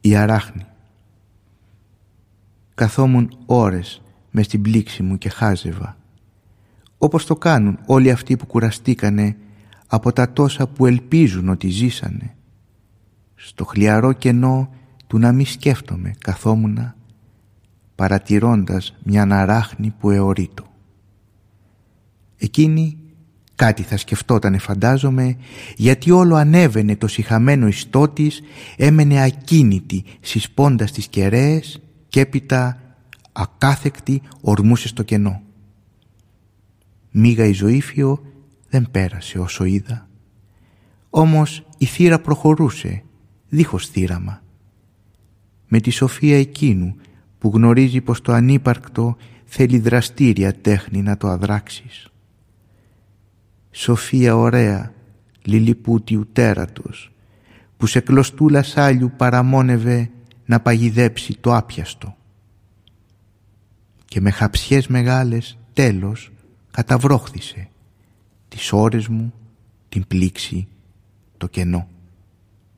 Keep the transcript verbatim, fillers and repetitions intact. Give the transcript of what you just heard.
Η αράχνη. Καθόμουν ώρες μες στην πλήξη μου και χάζευα, όπως το κάνουν όλοι αυτοί που κουραστήκανε από τα τόσα που ελπίζουν ότι ζήσανε. Στο χλιαρό κενό του να μη σκέφτομαι καθόμουνα, παρατηρώντας μιαν αράχνη που εωρείτο. Εκείνη κάτι θα σκεφτότανε, φαντάζομαι, γιατί όλο ανέβαινε το σιχαμένο ιστό της, έμενε ακίνητη συσπώντας τις κεραίες και έπειτα ακάθεκτη ορμούσε στο κενό. Μίγα η ζωήφιο δεν πέρασε όσο είδα. Όμως η θύρα προχωρούσε, δίχως θύραμα. Με τη σοφία εκείνου που γνωρίζει πως το ανύπαρκτο θέλει δραστήρια τέχνη να το αδράξεις. Σοφία ωραία, λιλιπούτιου τέρατος, που σε κλωστούλα σάλιου παραμόνευε να παγιδέψει το άπιαστο. Και με χαψιές μεγάλες τέλος καταβρόχθησε τις ώρες μου, την πλήξη, το κενό.